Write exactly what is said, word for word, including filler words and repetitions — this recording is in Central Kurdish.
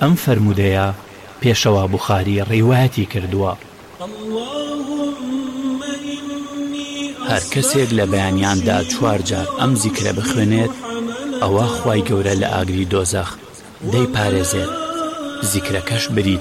ئەم فەرمودەیە پێشەوە بوخاری ڕیوایەتی کردووە. هەر کەسێک لە بەیانیاندا چوار جار ئەم زیکرە بخوێنێت ئەوە خوای گەورە لە ئاگری دۆزەخ دەیپارێزێت، زیکرەکەش بریتە.